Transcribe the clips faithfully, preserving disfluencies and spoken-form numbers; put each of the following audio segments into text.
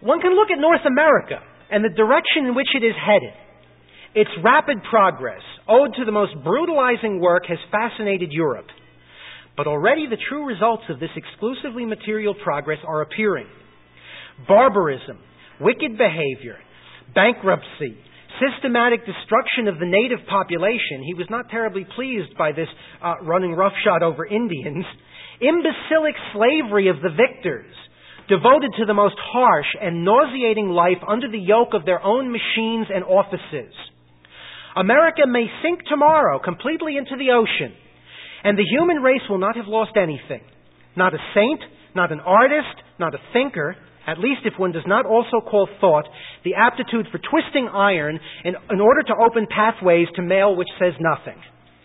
One can look at North America and the direction in which it is headed. Its rapid progress, owed to the most brutalizing work, has fascinated Europe. But already the true results of this exclusively material progress are appearing. Barbarism, wicked behavior, bankruptcy, systematic destruction of the native population — he was not terribly pleased by this uh, running roughshod over Indians — imbecilic slavery of the victors, devoted to the most harsh and nauseating life under the yoke of their own machines and offices. America may sink tomorrow completely into the ocean, and the human race will not have lost anything. Not a saint, not an artist, not a thinker, at least if one does not also call thought the aptitude for twisting iron in, in order to open pathways to mail which says nothing.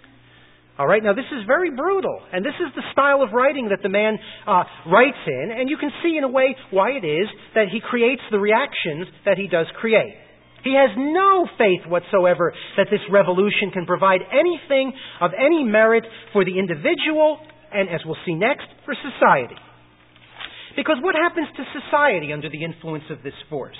All right, now this is very brutal, and this is the style of writing that the man uh, writes in, and you can see in a way why it is that he creates the reactions that he does create. He has no faith whatsoever that this revolution can provide anything of any merit for the individual, and as we'll see next, for society. Because what happens to society under the influence of this force?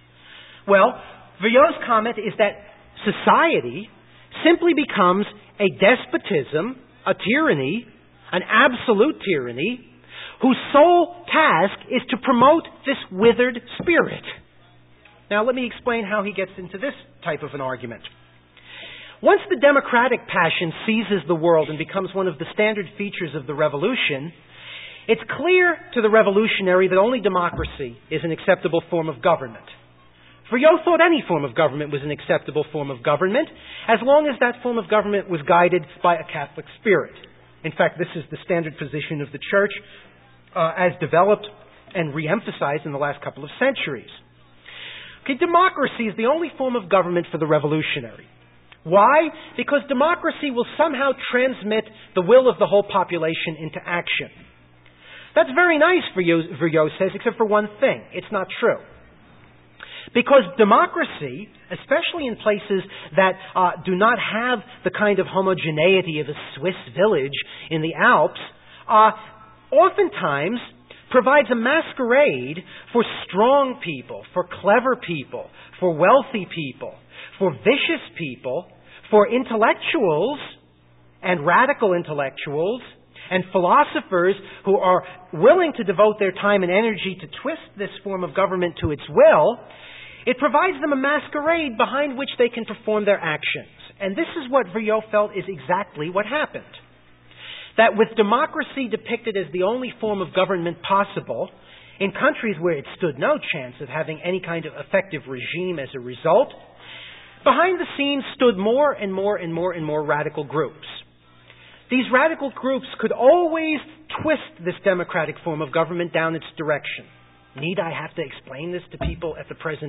Well, Veuillot's comment is that society simply becomes a despotism, a tyranny, an absolute tyranny, whose sole task is to promote this withered spirit. Now, let me explain how he gets into this type of an argument. Once the democratic passion seizes the world and becomes one of the standard features of the revolution, it's clear to the revolutionary that only democracy is an acceptable form of government. Veuillot thought any form of government was an acceptable form of government, as long as that form of government was guided by a Catholic spirit. In fact, this is the standard position of the Church uh, as developed and re-emphasized in the last couple of centuries. Okay, democracy is the only form of government for the revolutionary. Why? Because democracy will somehow transmit the will of the whole population into action. That's very nice, Veuillot says, except for one thing. It's not true. Because democracy, especially in places that uh, do not have the kind of homogeneity of a Swiss village in the Alps, uh, oftentimes provides a masquerade for strong people, for clever people, for wealthy people, for vicious people, for intellectuals and radical intellectuals and philosophers who are willing to devote their time and energy to twist this form of government to its will. It provides them a masquerade behind which they can perform their actions. And this is what Veuillot felt is exactly what happened. That with democracy depicted as the only form of government possible, in countries where it stood no chance of having any kind of effective regime as a result, behind the scenes stood more and more and more and more radical groups. These radical groups could always twist this democratic form of government down its direction. Need I have to explain this to people at the present